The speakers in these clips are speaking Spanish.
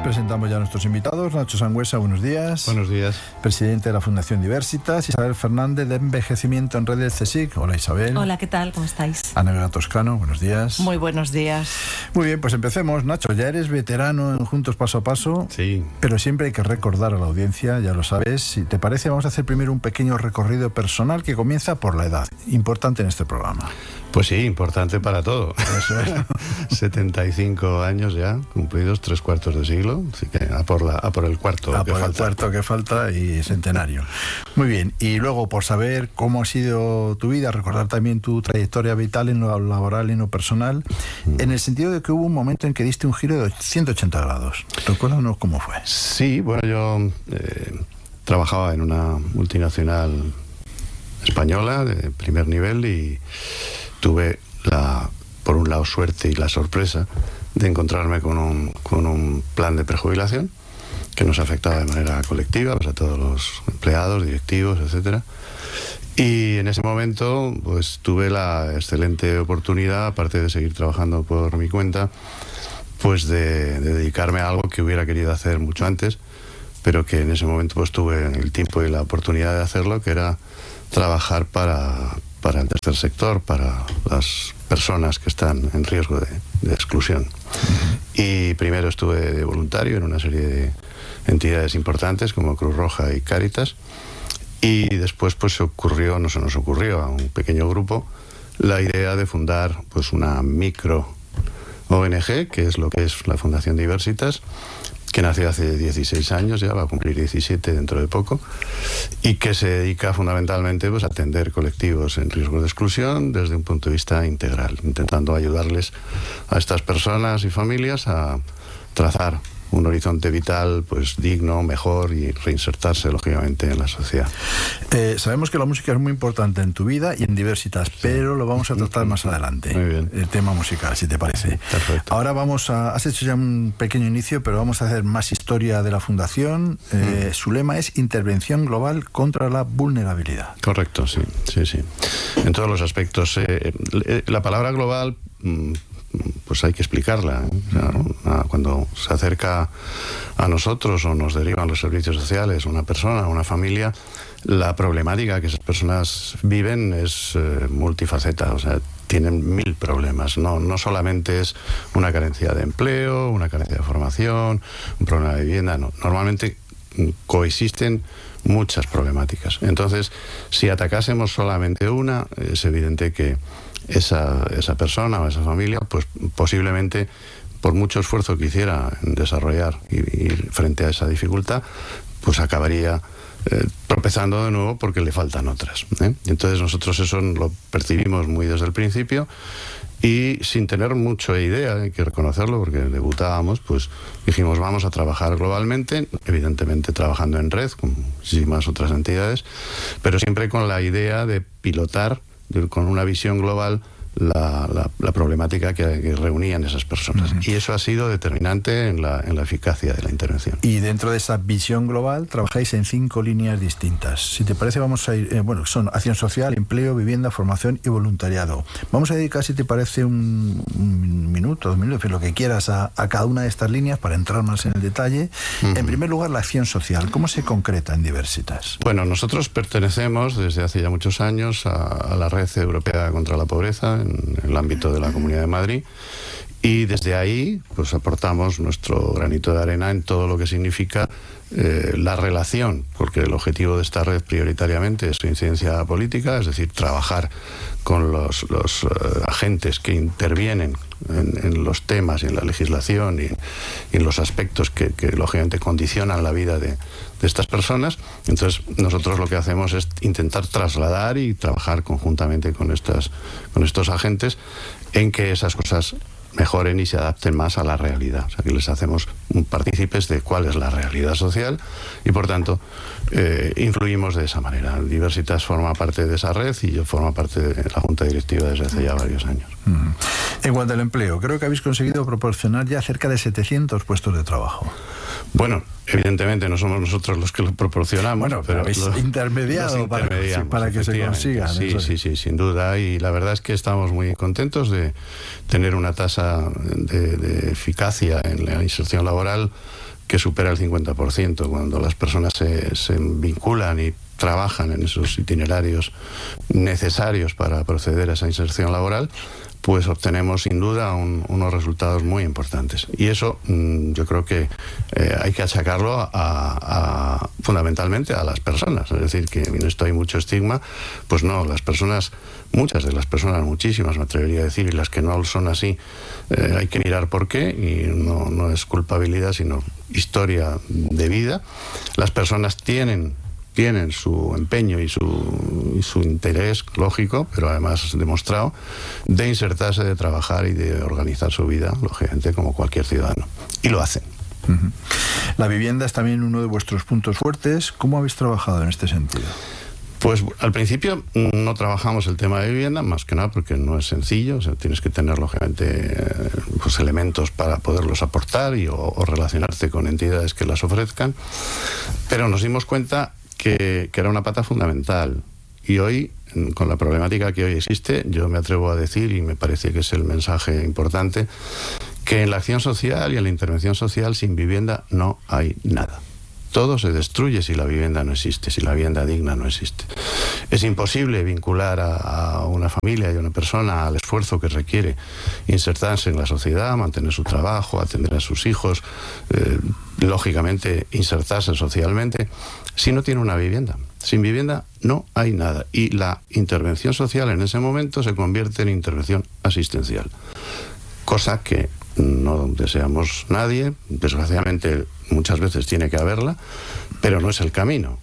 Presentamos ya a nuestros invitados. Nacho Sangüesa, buenos días. Buenos días. Presidente de la Fundación Diversitas. Isabel Fernández, de Envejecimiento en Red del CSIC. Hola, Isabel. Hola, ¿qué tal? ¿Cómo estáis? Ana Vera Toscano, buenos días. Muy buenos días. Muy bien, pues empecemos. Nacho, ya eres veterano en Juntos Paso a Paso. Sí. Pero siempre hay que recordar a la audiencia, ya lo sabes. Si te parece, vamos a hacer primero un pequeño recorrido personal que comienza por la edad. Importante en este programa. Pues sí, importante para todo. Eso es. 75 años ya, cumplidos, 3/4 de siglo. Así que a por el cuarto. A por el cuarto que falta y centenario. Muy bien. Y luego, por saber cómo ha sido tu vida, recordar también tu trayectoria vital en lo laboral y en lo personal, en el sentido de que hubo un momento en que diste un giro de 180 grados. Recuérdanos cómo fue. Sí, bueno, yo trabajaba en una multinacional española de primer nivel y tuve por un lado, suerte y la sorpresa de encontrarme con un plan de prejubilación que nos afectaba de manera colectiva, pues a todos los empleados, directivos, etcétera. Y en ese momento, pues tuve la excelente oportunidad, aparte de seguir trabajando por mi cuenta, pues de dedicarme a algo que hubiera querido hacer mucho antes, pero que en ese momento pues tuve el tiempo y la oportunidad de hacerlo, que era trabajar para el tercer sector, para las personas que están en riesgo de exclusión. Y primero estuve de voluntario en una serie de entidades importantes como Cruz Roja y Cáritas, y después pues se nos ocurrió a un pequeño grupo la idea de fundar pues una micro ONG, que es lo que es la Fundación Diversitas, que nació hace 16 años, ya va a cumplir 17 dentro de poco, y que se dedica fundamentalmente pues, a atender colectivos en riesgo de exclusión desde un punto de vista integral, intentando ayudarles a estas personas y familias a trazar un horizonte vital pues digno, mejor y reinsertarse lógicamente en la sociedad. Sabemos que la música es muy importante en tu vida y en Diversitas, pero lo vamos a tratar más adelante. Muy bien. El tema musical, si te parece. Perfecto. Ahora has hecho ya un pequeño inicio, pero vamos a hacer más historia de la Fundación. Su lema es Intervención Global contra la Vulnerabilidad. Correcto, sí. En todos los aspectos. La palabra global pues hay que explicarla, ¿eh? O sea, cuando se acerca a nosotros o nos derivan los servicios sociales una persona, una familia, la problemática que esas personas viven es multifaceta, o sea, tienen 1000 problemas, no solamente es una carencia de empleo, una carencia de formación, un problema de vivienda, no, normalmente coexisten muchas problemáticas. Entonces, si atacásemos solamente una, es evidente que esa persona o esa familia, pues posiblemente, por mucho esfuerzo que hiciera en desarrollar y frente a esa dificultad, pues acabaría tropezando de nuevo porque le faltan otras, ¿eh? Entonces nosotros eso lo percibimos muy desde el principio y sin tener mucha idea, hay que reconocerlo porque debutábamos, pues dijimos vamos a trabajar globalmente, evidentemente trabajando en red con muchísimas otras entidades, pero siempre con la idea de pilotar con una visión global la problemática que reunían esas personas. Y eso ha sido determinante en la eficacia de la intervención. Y dentro de esa visión global trabajáis en 5 líneas distintas. Si te parece, vamos a ir, son acción social, empleo, vivienda, formación y voluntariado. Vamos a dedicar, si te parece, un minuto, 2 minutos, lo que quieras a cada una de estas líneas para entrar más en el detalle. En primer lugar, la acción social. ¿Cómo se concreta en Diversitas? Bueno, nosotros pertenecemos desde hace ya muchos años a la Red Europea contra la Pobreza en el ámbito de la Comunidad de Madrid, y desde ahí pues aportamos nuestro granito de arena en todo lo que significa la relación, porque el objetivo de esta red prioritariamente es su incidencia política, es decir, trabajar con los agentes que intervienen en los temas y en la legislación y en los aspectos que lógicamente condicionan la vida de estas personas. Entonces nosotros lo que hacemos es intentar trasladar y trabajar conjuntamente con estos agentes en que esas cosas mejoren y se adapten más a la realidad. O sea, que les hacemos partícipes de cuál es la realidad social y, por tanto, influimos de esa manera. Diversitas forma parte de esa red y yo formo parte de la Junta Directiva desde hace ya varios años. En cuanto al empleo, creo que habéis conseguido proporcionar ya cerca de 700 puestos de trabajo. Bueno, evidentemente no somos nosotros los que lo proporcionamos. Bueno, pero habéis intermediado para que se consigan. Sí, sin duda. Y la verdad es que estamos muy contentos de tener una tasa de eficacia en la inserción laboral que supera el 50%. Cuando las personas se vinculan y trabajan en esos itinerarios necesarios para proceder a esa inserción laboral, pues obtenemos sin duda unos resultados muy importantes. Y eso yo creo que hay que achacarlo fundamentalmente a las personas. Es decir, que en esto hay mucho estigma. Pues no, las personas, muchas de las personas, muchísimas me atrevería a decir, y las que no son así, hay que mirar por qué, y no es culpabilidad, sino historia de vida. Las personas tienen su empeño y su interés lógico, pero además demostrado, de insertarse, de trabajar y de organizar su vida, lógicamente, como cualquier ciudadano. Y lo hacen. Uh-huh. La vivienda es también uno de vuestros puntos fuertes. ¿Cómo habéis trabajado en este sentido? Pues al principio no trabajamos el tema de vivienda, más que nada porque no es sencillo. O sea, tienes que tener, lógicamente, pues elementos para poderlos aportar o relacionarte con entidades que las ofrezcan. Pero nos dimos cuenta que era una pata fundamental. Y hoy, con la problemática que hoy existe, yo me atrevo a decir, y me parece que es el mensaje importante, que en la acción social y en la intervención social sin vivienda no hay nada. Todo se destruye si la vivienda no existe, si la vivienda digna no existe. Es imposible vincular a una familia y a una persona al esfuerzo que requiere insertarse en la sociedad, mantener su trabajo, atender a sus hijos, lógicamente insertarse socialmente, si no tiene una vivienda. Sin vivienda no hay nada. Y la intervención social en ese momento se convierte en intervención asistencial. Cosa que no deseamos nadie. Desgraciadamente muchas veces tiene que haberla, pero no es el camino.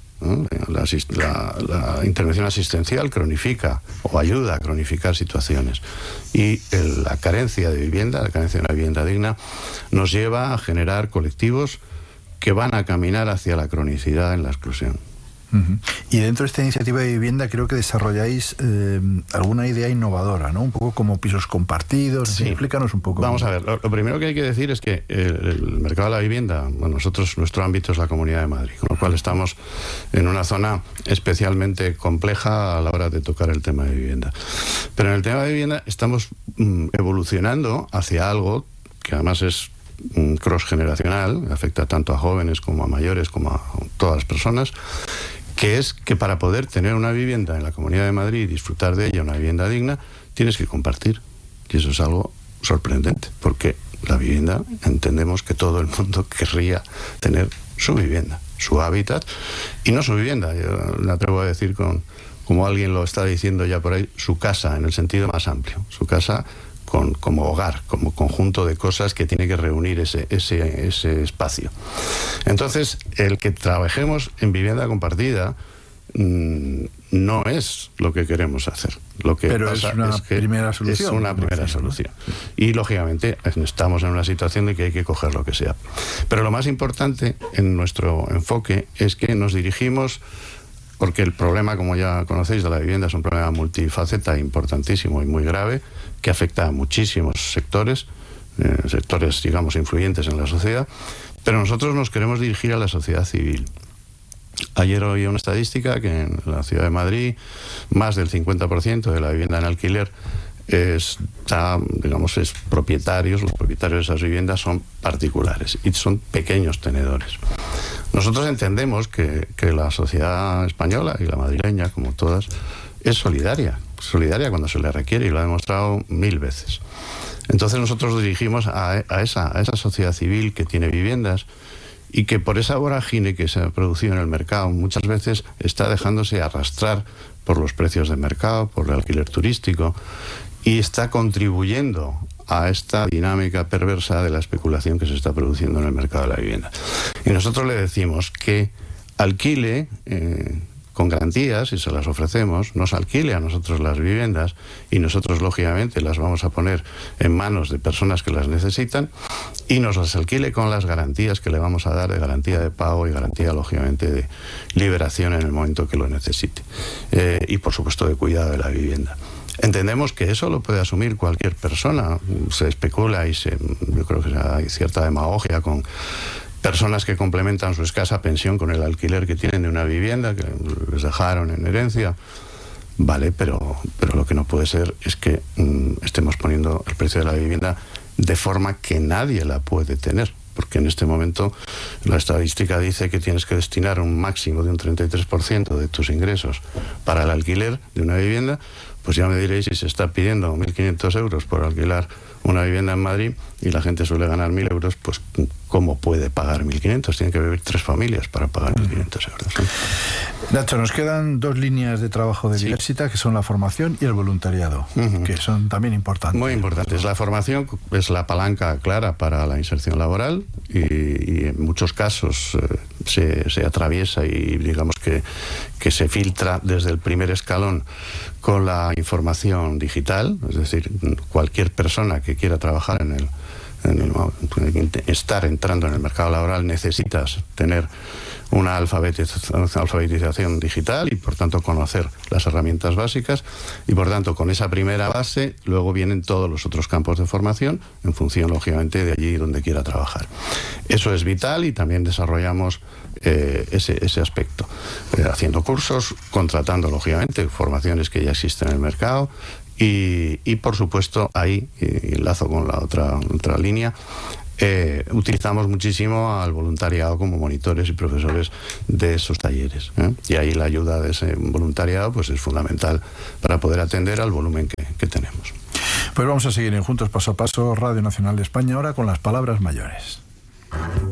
La intervención asistencial cronifica o ayuda a cronificar situaciones. Y la carencia de vivienda, la carencia de una vivienda digna, nos lleva a generar colectivos que van a caminar hacia la cronicidad en la exclusión. Uh-huh. Y dentro de esta iniciativa de vivienda creo que desarrolláis alguna idea innovadora, ¿no? Un poco como pisos compartidos. Sí. Explícanos un poco. Vamos a ver, lo primero que hay que decir es que el mercado de la vivienda, bueno, nuestro ámbito es la Comunidad de Madrid, con lo cual estamos en una zona especialmente compleja a la hora de tocar el tema de vivienda. Pero en el tema de vivienda estamos evolucionando hacia algo que además es cross-generacional, afecta tanto a jóvenes como a mayores, como a todas las personas, que es que para poder tener una vivienda en la Comunidad de Madrid y disfrutar de ella, una vivienda digna, tienes que compartir. Y eso es algo sorprendente, porque la vivienda, entendemos que todo el mundo querría tener su vivienda, su hábitat, y no su vivienda, yo me atrevo a decir, como alguien lo está diciendo ya por ahí, su casa, en el sentido más amplio, su casa como hogar, como conjunto de cosas que tiene que reunir ese espacio. Entonces, el que trabajemos en vivienda compartida no es lo que queremos hacer. Lo que Pero pasa es una primera solución. Es una primera solución. Y, lógicamente, estamos en una situación de que hay que coger lo que sea. Pero lo más importante en nuestro enfoque es que nos dirigimos, porque el problema, como ya conocéis, de la vivienda es un problema multifaceta, importantísimo y muy grave, que afecta a muchísimos sectores, digamos, influyentes en la sociedad, pero nosotros nos queremos dirigir a la sociedad civil. Ayer oí una estadística que en la ciudad de Madrid más del 50% de la vivienda en alquiler los propietarios de esas viviendas son particulares y son pequeños tenedores. Nosotros entendemos que la sociedad española y la madrileña, como todas, es solidaria cuando se le requiere, y lo ha demostrado 1000 veces. Entonces nosotros nos dirigimos a esa sociedad civil que tiene viviendas y que por esa vorágine que se ha producido en el mercado muchas veces está dejándose arrastrar por los precios de mercado, por el alquiler turístico, y está contribuyendo a esta dinámica perversa de la especulación que se está produciendo en el mercado de la vivienda. Y nosotros le decimos que alquile con garantías, y se las ofrecemos, nos alquile a nosotros las viviendas y nosotros, lógicamente, las vamos a poner en manos de personas que las necesitan, y nos las alquile con las garantías que le vamos a dar, de garantía de pago y garantía, lógicamente, de liberación en el momento que lo necesite. Y, por supuesto, de cuidado de la vivienda. Entendemos que eso lo puede asumir cualquier persona. Se especula yo creo que hay cierta demagogia con personas que complementan su escasa pensión con el alquiler que tienen de una vivienda que les dejaron en herencia. Vale, pero lo que no puede ser es que estemos poniendo el precio de la vivienda de forma que nadie la puede tener. Porque en este momento la estadística dice que tienes que destinar un máximo de un 33% de tus ingresos para el alquiler de una vivienda. Pues ya me diréis, si se está pidiendo 1.500 euros por alquilar una vivienda en Madrid y la gente suele ganar 1.000 euros, pues ¿cómo puede pagar 1.500? Tienen que vivir 3 familias para pagar 1.500 euros. Nacho, nos quedan 2 líneas de trabajo de Biélsita, que son la formación y el voluntariado, que son también importantes. Muy importantes. La formación es la palanca clara para la inserción laboral y en muchos casos se atraviesa y digamos que se filtra desde el primer escalón con la información digital, es decir, cualquier persona que quiera trabajar estar entrando en el mercado laboral necesitas tener una alfabetización digital y por tanto conocer las herramientas básicas, y por tanto con esa primera base luego vienen todos los otros campos de formación en función lógicamente de allí donde quiera trabajar. Eso es vital y también desarrollamos ese aspecto, haciendo cursos, contratando lógicamente formaciones que ya existen en el mercado. Y por supuesto ahí, y enlazo con la otra línea, utilizamos muchísimo al voluntariado como monitores y profesores de esos talleres, y ahí la ayuda de ese voluntariado pues es fundamental para poder atender al volumen que tenemos. Pues vamos a seguir en Juntos Paso a Paso, Radio Nacional de España, ahora con las palabras mayores.